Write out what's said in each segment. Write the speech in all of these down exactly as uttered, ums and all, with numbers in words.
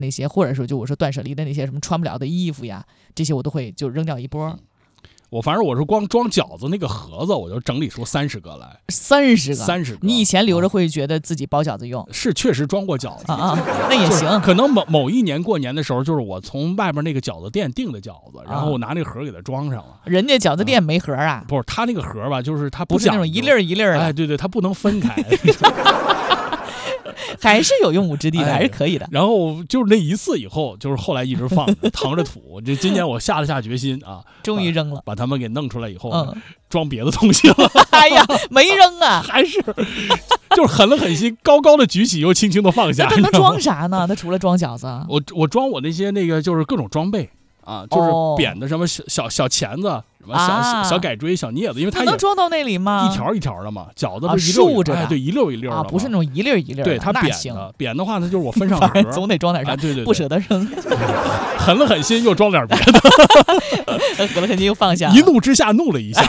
那些，或者说就我说断舍离的那些什么穿不了的衣服呀，这些我都会就扔掉一波。 我反正我是光装饺子那个盒子，我就整理出三十个来。 三十个， 三十个。 你以前留着会觉得自己包饺子用？ 是，确实装过饺子啊啊，那也行。 可能某某一年过年的时候，就是我从外边那个饺子店订的饺子，然后我拿那个盒给它装上了。 人家饺子店没盒啊？ 不是，他那个盒吧，就是他不是那种一粒儿一粒儿的。 哎，对对，它不能分开。 还是有用武之地的，哎、还是可以的。 然后就是那一次以后，就是后来一直放藏着土。这今年我下了下决心啊， 终于扔了， 把它们给弄出来以后， 嗯、 装别的东西了。 哎呀，没扔啊， 还是就是狠了狠心，高高的举起又轻轻的放下。 那他能装啥呢？他除了装饺子， 我我装我那些那个就是各种装备啊，就是扁的什么小、哦、小小钳子。什么小、啊、小改锥、小镊子，因为它能装到那里吗？ 一条一条的嘛，饺子不是一溜竖着的， 哎，对，一溜一溜的啊，不是那种一粒一粒的。 对，它扁的，扁的话呢，就是我分上盒， 总得装点啥， 哎、对对， 不舍得扔， 狠了狠心又装点别的， 狠了狠心又放下， 一怒之下怒了一下。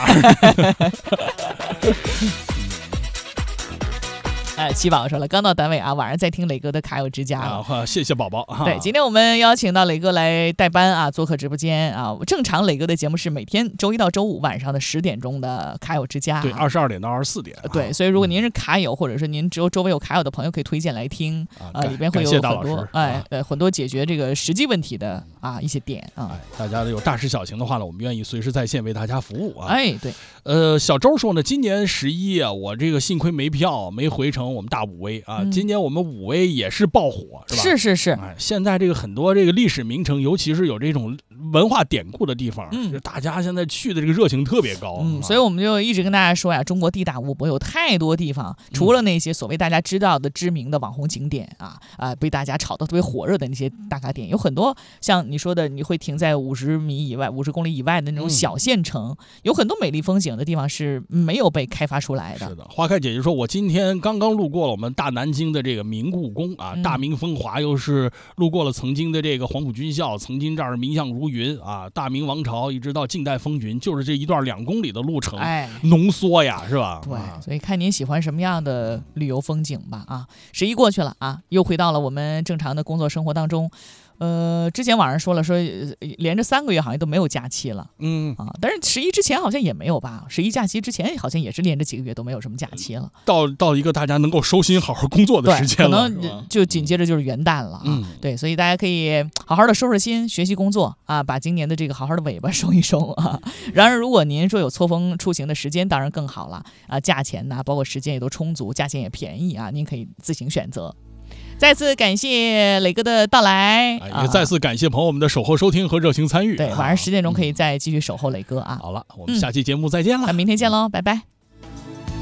哎，七宝说了，刚到单位啊，晚上在听磊哥的卡友之家了、 啊，谢谢宝宝。 对，今天我们邀请到磊哥来代班啊，做客直播间啊。正常磊哥的节目是每天周一到周五晚上的十点钟的卡友之家、啊， 对，二十二点到二十四点。 对，所以如果您是卡友，或者说您周周围有卡友的朋友，可以推荐来听啊、呃，里边会有很多哎呃很多解决这个实际问题的啊一些点啊。 哎，大家有大事小情的话呢，我们愿意随时在线为大家服务啊。 哎，对， 呃，小周说呢，今年十一啊，我这个幸亏没票，没回成我们大武威啊。嗯、今年我们武威也是爆火，是吧？ 是是是。 哎，现在这个很多这个历史名城，尤其是有这种文化典故的地方，嗯，大家现在去的这个热情特别高。 嗯，所以我们就一直跟大家说呀，中国地大物博，有太多地方，除了那些所谓大家知道的知名的网红景点啊啊、呃，被大家炒得特别火热的那些打卡点，有很多像你说的，你会停在五十米以外、五十公里以外的那种小县城，嗯、有很多美丽风景的地方是没有被开发出来的。 是的，花开姐姐说，我今天刚刚路过了我们大南京的这个明故宫啊，大明风华，又是路过了曾经的这个黄埔军校，曾经这儿名相如云啊，大明王朝一直到近代风云，就是这一段两公里的路程，哎，浓缩呀，是吧？ 对，所以看您喜欢什么样的旅游风景吧啊。十一过去了啊，又回到了我们正常的工作生活当中。呃，之前网上说了，说连着三个月好像都没有假期了，嗯啊，但是十一之前好像也没有吧？十一假期之前好像也是连着几个月都没有什么假期了， 到到一个大家能够收心好好工作的时间了， 可能就紧接着就是元旦了啊。嗯、对，所以大家可以好好的收拾心，学习工作啊，把今年的这个好好的尾巴收一收啊。然而，如果您说有错峰出行的时间，当然更好了啊，价钱呐、啊，包括时间也都充足，价钱也便宜啊，您可以自行选择。再次感谢磊哥的到来， 也再次感谢朋友们的守候收听和热情参与。 对，晚上十点钟可以再继续守候磊哥啊。 好了，我们下期节目再见了， 那、嗯、明天见喽，拜拜。